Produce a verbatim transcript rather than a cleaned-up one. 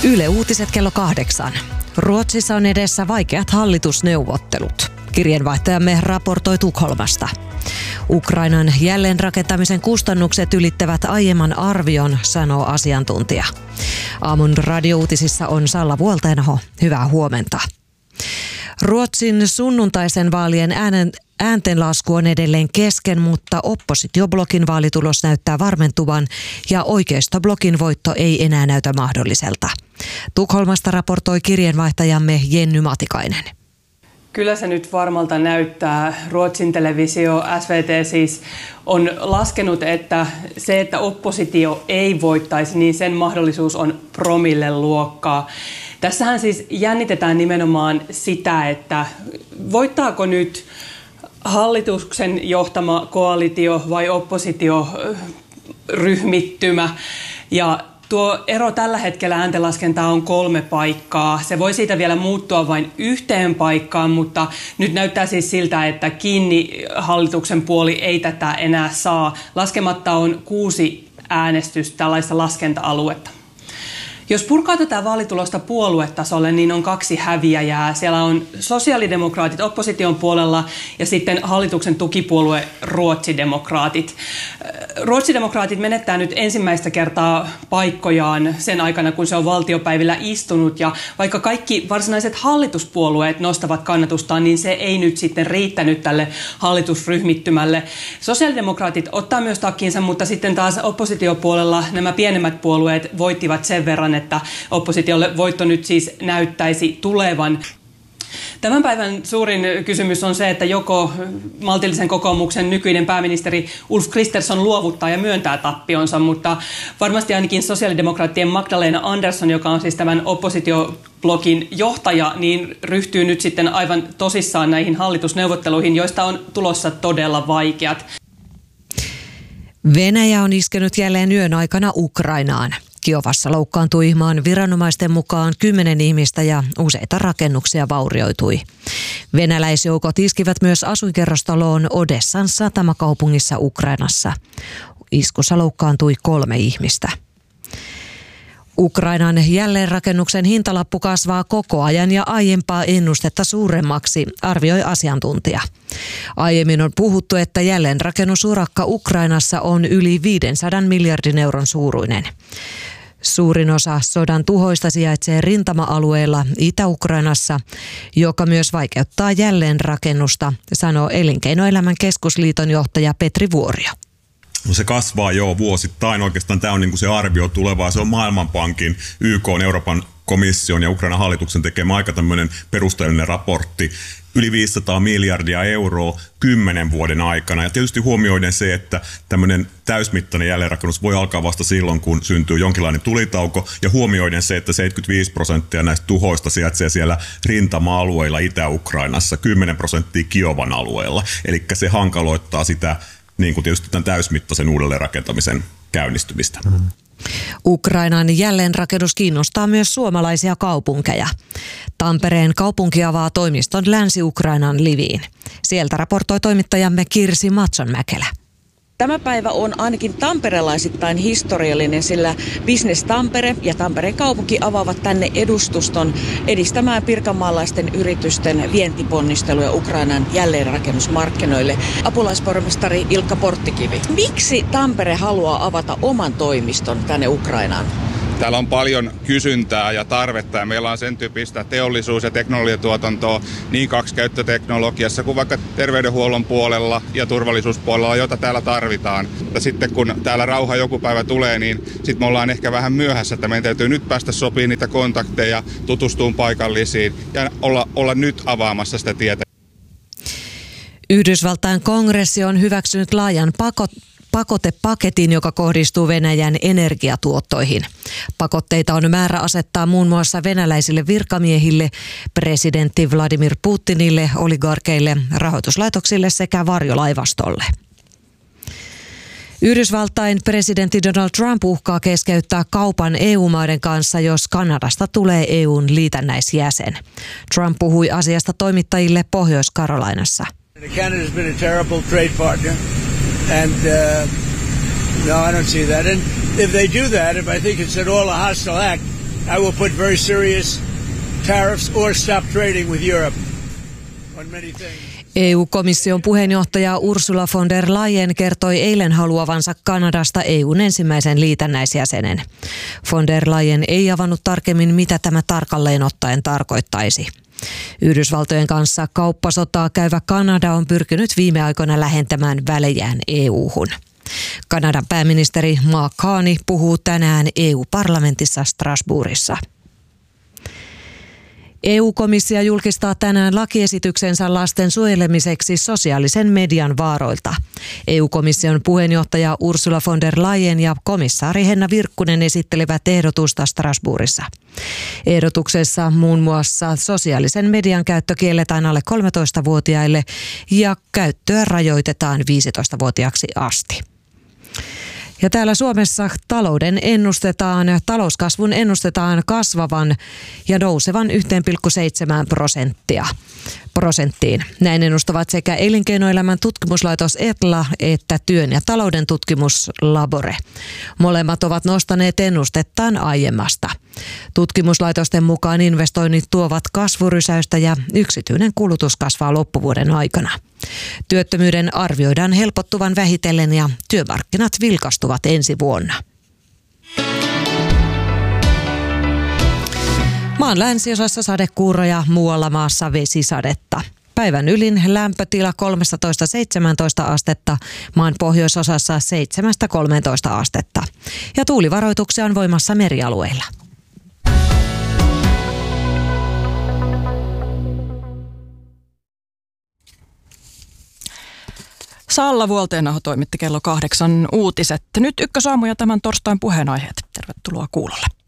Yle Uutiset kello kahdeksan. Ruotsissa on edessä vaikeat hallitusneuvottelut. Kirjeenvaihtajamme raportoi Tukholmasta. Ukrainan jälleenrakentamisen kustannukset ylittävät aiemman arvion, sanoo asiantuntija. Aamun radiouutisissa on Salla Vuolteenaho. Hyvää huomenta. Ruotsin sunnuntaisen vaalien äänen, ääntenlasku on edelleen kesken, mutta oppositioblogin vaalitulos näyttää varmentuvan ja oikeistoblokin voitto ei enää näytä mahdolliselta. Tukholmasta raportoi kirjeenvaihtajamme Jenny Matikainen. Kyllä se nyt varmalta näyttää. Ruotsin televisio S V T siis on laskenut, että se, että oppositio ei voittaisi, niin sen mahdollisuus on promille luokkaa. Tässähän siis jännitetään nimenomaan sitä, että voittaako nyt hallituksen johtama koalitio vai oppositioryhmittymä. Ja tuo ero tällä hetkellä ääntenlaskentaa on kolme paikkaa. Se voi siitä vielä muuttua vain yhteen paikkaan, mutta nyt näyttää siis siltä, että kiinni hallituksen puoli ei tätä enää saa. Laskematta on kuusi äänestystä tällaista laskenta-aluetta. Jos purkaa tätä vaalitulosta puoluetasolle, niin on kaksi häviäjää. Siellä on sosiaalidemokraatit opposition puolella ja sitten hallituksen tukipuolue ruotsidemokraatit. Ruotsidemokraatit menettää nyt ensimmäistä kertaa paikkojaan sen aikana, kun se on valtiopäivillä istunut. Ja vaikka kaikki varsinaiset hallituspuolueet nostavat kannatustaan, niin se ei nyt sitten riittänyt tälle hallitusryhmittymälle. Sosiaalidemokraatit ottaa myös takkiinsa, mutta sitten taas oppositiopuolella nämä pienemmät puolueet voittivat sen verran, että oppositiolle voitto nyt siis näyttäisi tulevan. Tämän päivän suurin kysymys on se, että joko maltillisen kokoomuksen nykyinen pääministeri Ulf Kristersson luovuttaa ja myöntää tappionsa, mutta varmasti ainakin sosiaalidemokraattien Magdalena Andersson, joka on siis tämän oppositioblogin johtaja, niin ryhtyy nyt sitten aivan tosissaan näihin hallitusneuvotteluihin, joista on tulossa todella vaikeat. Venäjä on iskenyt jälleen yön aikana Ukrainaan. Kiovassa loukkaantui maan viranomaisten mukaan kymmenen ihmistä ja useita rakennuksia vaurioitui. Venäläisjoukot iskivät myös asuinkerrostaloon Odessan satamakaupungissa Ukrainassa. Iskussa loukkaantui kolme ihmistä. Ukrainan jälleenrakennuksen hintalappu kasvaa koko ajan ja aiempaa ennustetta suuremmaksi, arvioi asiantuntija. Aiemmin on puhuttu, että jälleenrakennusurakka Ukrainassa on yli viisisataa miljardin euron suuruinen. Suurin osa sodan tuhoista sijaitsee rintama-alueella Itä-Ukrainassa, joka myös vaikeuttaa jälleenrakennusta, sanoo Elinkeinoelämän keskusliiton johtaja Petri Vuorio. No se kasvaa jo vuosittain. Oikeastaan tämä on niin kuin se arvio tulevaa. Se on Maailmanpankin, Y K:n, Euroopan komission ja Ukrainan hallituksen tekemä aika tämmöinen perusteellinen raportti. Yli viisisataa miljardia euroa kymmenen vuoden aikana. Ja tietysti huomioiden se, että tämmöinen täysmittainen jälleenrakennus voi alkaa vasta silloin, kun syntyy jonkinlainen tulitauko. Ja huomioiden se, että seitsemänkymmentäviisi prosenttia näistä tuhoista sijaitsee siellä rintama-alueilla Itä-Ukrainassa, kymmenen prosenttia Kiovan alueella. Eli se hankaloittaa sitä niin kuin tietysti tämän täysmittaisen uudelleenrakentamisen käynnistymistä. Ukrainan jälleenrakennus kiinnostaa myös suomalaisia kaupunkeja. Tampereen kaupunki avaa toimiston Länsi-Ukrainan Liviin. Sieltä raportoi toimittajamme Kirsi Matsonmäkelä. Tämä päivä on ainakin tamperelaisittain historiallinen, sillä Business Tampere ja Tampereen kaupunki avaavat tänne edustuston edistämään pirkanmaalaisten yritysten vientiponnisteluja Ukrainan jälleenrakennusmarkkinoille. Apulaispormestari Ilkka Porttikivi. Miksi Tampere haluaa avata oman toimiston tänne Ukrainaan? Täällä on paljon kysyntää ja tarvetta ja meillä on sen tyyppistä teollisuus- ja teknologiatuotantoa niin kaksikäyttöteknologiassa kuin vaikka terveydenhuollon puolella ja turvallisuuspuolella, jota täällä tarvitaan. Mutta sitten kun täällä rauha joku päivä tulee, niin sitten me ollaan ehkä vähän myöhässä, että meidän täytyy nyt päästä sopimaan niitä kontakteja, tutustua paikallisiin ja olla, olla nyt avaamassa sitä tietä. Yhdysvaltain kongressi on hyväksynyt laajan pakot pakotepaketin, joka kohdistuu Venäjän energiatuottoihin. Pakotteita on määrä asettaa muun muassa venäläisille virkamiehille, presidentti Vladimir Putinille, oligarkeille, rahoituslaitoksille sekä varjolaivastolle. Yhdysvaltain presidentti Donald Trump uhkaa keskeyttää kaupan E U-maiden kanssa, jos Kanadasta tulee E U:n liitännäisjäsen. Trump puhui asiasta toimittajille Pohjois-Carolinassa. Canada's been a terrible trade partner. And uh, no, I don't see that. And if they do that, if I think it's at all a hostile act, I will put very serious tariffs or stop trading with Europe on many things. E U-komission puheenjohtaja Ursula von der Leyen kertoi eilen haluavansa Kanadasta E U:n ensimmäisen liitännäisjäsenen. Von der Leyen ei avannut tarkemmin, mitä tämä tarkalleen ottaen tarkoittaisi. Yhdysvaltojen kanssa kauppasotaa käyvä Kanada on pyrkinyt viime aikoina lähentämään välejään E U:hun. Kanadan pääministeri Mark Carney puhuu tänään E U-parlamentissa Strasbourgissa. E U-komissio julkistaa tänään lakiesityksensä lasten suojelemiseksi sosiaalisen median vaaroilta. E U-komission puheenjohtaja Ursula von der Leyen ja komissaari Henna Virkkunen esittelivät ehdotusta Strasbourgissa. Ehdotuksessa muun muassa sosiaalisen median käyttö kielletään alle kolmetoistavuotiaille ja käyttöä rajoitetaan viisitoistavuotiaaksi asti. Ja täällä Suomessa talouden ennustetaan, talouskasvun ennustetaan kasvavan ja nousevan yksi pilkku seitsemän prosenttia prosenttiin. Näin ennustavat sekä elinkeinoelämän tutkimuslaitos Etla että työn ja talouden tutkimuslabore. Molemmat ovat nostaneet ennustettaan aiemmasta. Tutkimuslaitosten mukaan investoinnit tuovat kasvurysäystä ja yksityinen kulutus kasvaa loppuvuoden aikana. Työttömyyden arvioidaan helpottuvan vähitellen ja työmarkkinat vilkastuvat ensi vuonna. Maan länsiosassa sadekuuroja, muualla maassa vesisadetta. Päivän ylin lämpötila kolmetoista seitsemäntoista astetta, maan pohjoisosassa seitsemästä kolmeentoista astetta. Ja tuulivaroituksia on voimassa merialueilla. Salla Vuolteenaho toimitti kello kahdeksan uutiset. Nyt Ykkösaamu ja tämän torstain puheenaiheet. Tervetuloa kuulolle.